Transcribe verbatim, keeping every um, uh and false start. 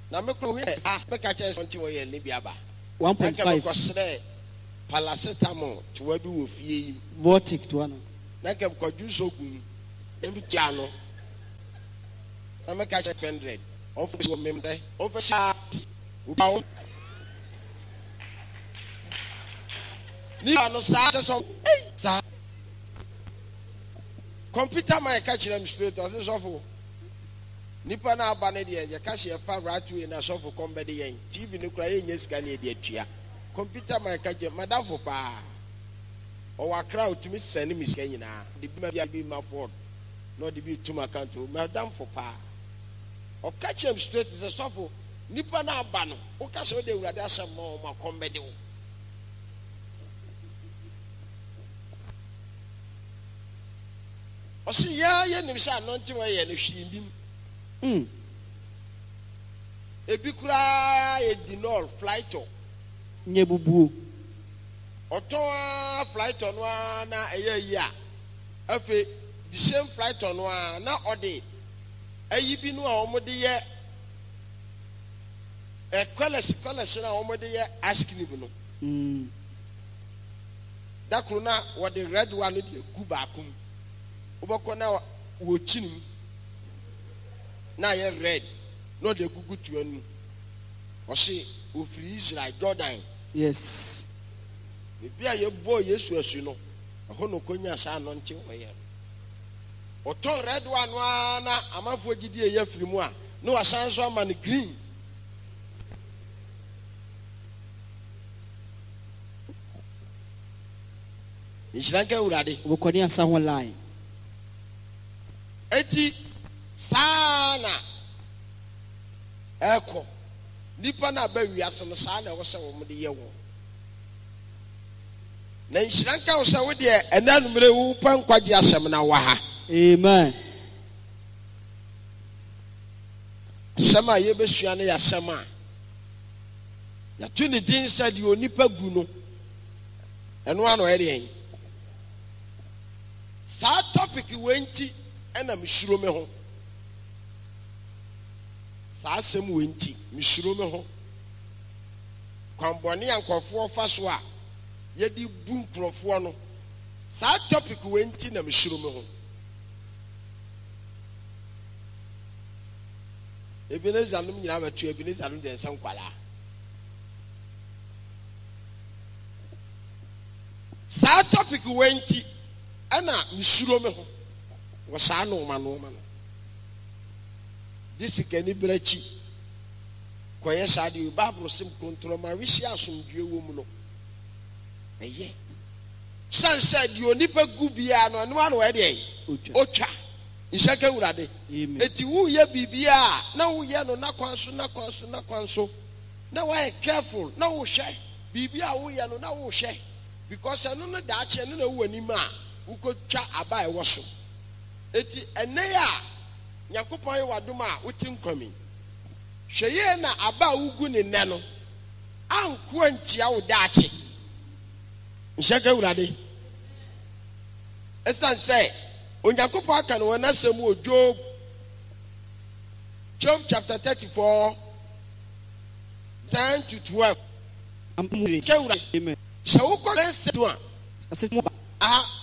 na me kro we ah me ka che something we ye ni biaba one point five paracetamol to we bi wo fie vortic to one na ke ko juice ogun na bi tia no na me ka che one hundred of so mem dai of sha ubawo ni ano sa so sa computer man ka kire me straight o se so fo nipa na aba ne de ye ka she fa right way na so fo kombede yen tv ne kura ye nyesika ne de atua computer man ka je madam fo pa o wa crowd to me send me sika nyina de bi ma bi ma for no de bi to my account madam fo pa o ka kire me straight se so fo nipa na aba no o ka se o de urade asem ma ma kombede wo o si ya ye nim sha no nti we ye no hwim mm ebi kura e dinol flight o nyebubuo oto flight no na eye yi a afi the same flight no na ode ayi bi no a omo de ye e kwales kwales na omo de ye asking bi no mm da kru na wo de red one de gu ba akum oboko na wo chinim na ye red no de gugu tu anu o se o free Israel Jordan yes bia ye boy Yesu asu no ho no konya sa no nche wo ye o to red one na amafo gidi ye free mu a no wasan so ama ne green Israel urade wo koni asa ho line eti sana eko nipa na ba wiase no sana wo se wo mo de ye wo na nshranka wo se wo de enanumre wo pa nkwaje asem na wa ha amen sama ye besua na ya sama ya tuni din said yo nipa gu no eno ano ere sa topic wenti ena mishiro me ho sa asem wenti mishiro me ho kwambone yankofo fa so a yedi bu nkrofo no sa topic wenti na mishiro me ho Ebeneza no nyina batu Ebeneza no de nsan kwala sa topic wenti ana mishiro me ho wo sa no ma no ma no this gani brachi koye sa de Bible sim control ma wishi asomdue wo mu no eye san said you nipa gu bia no no ano e de otwa isaka urade eti wu ye bibia na wu ye no na kwanso na kwanso na kwanso na why careful na wo hwe bibia wu ye no na wo hwe because anu no da ache no na wu anima wu ko twa aba e wo so eti ene ya yakopon ye wadom a wuti nkomi hweye na aba wugu ne ne no anko antia wo da ache isaka urade esan say Onyankopon aka no wana semu o Job Job chapter thirty-four ten to twelve amen so wo ko se to a aha